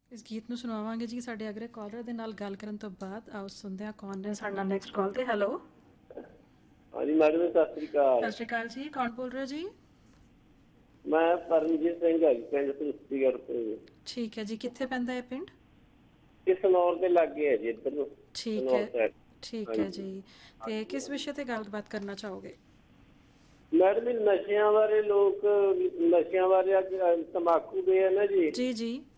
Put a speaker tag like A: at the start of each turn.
A: ਇਸ ਗੀਤ ਨੂੰ ਸੁਣਾਵਾਂਗੇ ਜੀ ਸਾਡੇ ਅਗਲੇ ਕਾਲਰ ਦੇ ਨਾਲ ਗੱਲ ਕਰਨ ਤੋਂ ਬਾਅਦ। ਆਓ ਸੁਣਦੇ ਹਾਂ ਕੌਣ ਨੇ ਸਾਡਾ ਨੈਕਸਟ ਕਾਲ ਤੇ। ਹੈਲੋ,
B: ਹਾਂਜੀ ਮੈਡਮ ਸਤਿ ਸ੍ਰੀ
A: ਸਤਿ
B: ਅਕਾਲ।
A: ਸ਼੍ਰੀ ਅਕਾਲ ਜੀ, ਕੌਣ ਬੋਲ ਰਹੇ ਜੀ?
B: ਮੈਂ ਪਰਮਜੀਤ ਸਿੰਘ ਹਾਂ ਜੀ, ਪਿੰਡ ਸੁਸਤੀਗੜ੍ਹ ਤੋਂ ਜੀ।
A: ਠੀਕ ਹੈ ਜੀ, ਕਿੱਥੇ ਪੈਂਦਾ ਹੈ ਪਿੰਡ?
B: ਇਹ ਸਨੌਰ ਦੇ ਲਾਗੇ ਹੈ ਜੀ, ਇੱਧਰ ਨੂੰ
A: ਠੀਕ
B: ਸਨੌਰ
A: ਹੈ,
B: ਸਾਈਡ।
A: ਠੀਕ ਹੈ
B: ਹਾਂਜੀ
A: ਜੀ। ਤੇ ਕਿਸ ਵਿਸ਼ੇ ਤੇ ਗੱਲਬਾਤ ਕਰਨਾ ਚਾਹੋਗੇ?
B: ਮੈਡਮ ਜੀ ਨਸ਼ਿਆਂ ਬਾਰੇ, ਲੋਕ ਨਸ਼ਿਆਂ ਬਾਰੇ ਅੱਜ ਤੰਬਾਕੂ ਦੇ ਹੈ ਨਾ ਜੀ,
A: ਜੀ ਜੀ।